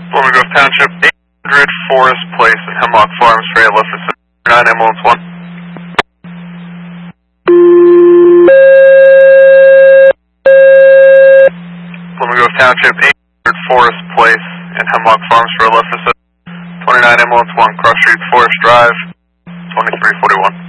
Plymouth Grove Township, 800 Forest Place in Hemlock Farms for ALF for 9 ambulance 1. Plymouth Grove Township, 800 Forest Place in Hemlock Farms for ALF for 29 ambulance 1, Cross Street, Forest Drive, 2341.